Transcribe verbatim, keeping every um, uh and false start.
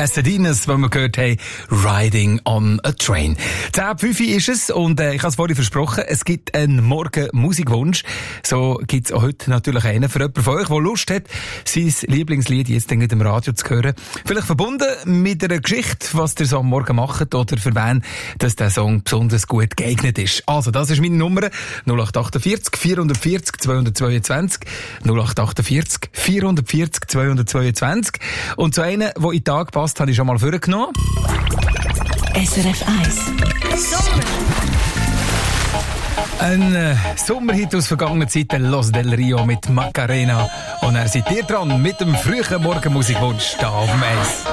Pasadena's, wo wir gehört haben, Riding on a Train. zehn Uhr fünf ist es und äh, ich habe es vorhin versprochen, es gibt einen Morgen-Musikwunsch. So gibt es auch heute natürlich einen für jemanden von euch, der Lust hat, sein Lieblingslied jetzt nicht im Radio zu hören. Vielleicht verbunden mit einer Geschichte, was ihr so am Morgen macht oder für wen, dass der Song besonders gut geeignet ist. Also, das ist meine Nummer null acht achtundvierzig vierhundertvierzig zweihundertzweiundzwanzig null acht achtundvierzig vierhundertvierzig zweihundertzweiundzwanzig und zu einer, die in den Tag passt, habe ich schon mal vorgenommen. S R F eins. Sommer. Ein äh, Sommerhit aus vergangenen Zeiten, Los del Rio mit Macarena. Und er seid ihr dran mit dem frühen Morgenmusikwunsch da auf dem Eis.